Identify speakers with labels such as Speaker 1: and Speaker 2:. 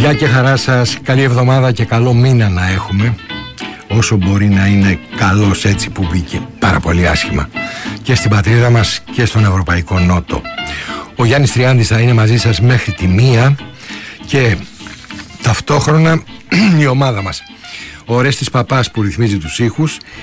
Speaker 1: Γεια και χαρά σας, καλή εβδομάδα και καλό μήνα να έχουμε. Όσο μπορεί να είναι καλός έτσι που μπήκε πάρα πολύ άσχημα και στην πατρίδα μας και στον Ευρωπαϊκό Νότο. Ο Γιάννης Τριάντης θα είναι μαζί σας μέχρι τη 1 και ταυτόχρονα η ομάδα μας. Ο Ορέστης Παπάς που ρυθμίζει τους ήχους,